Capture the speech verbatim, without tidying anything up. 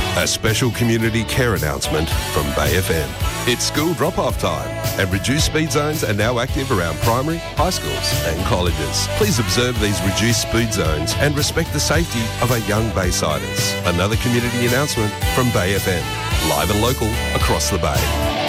A special community care announcement from Bay F M. It's school drop-off time and reduced speed zones are now active around primary, high schools and colleges. Please observe these reduced speed zones and respect the safety of our young Baysiders. Another community announcement from Bay F M. Live and local across the Bay.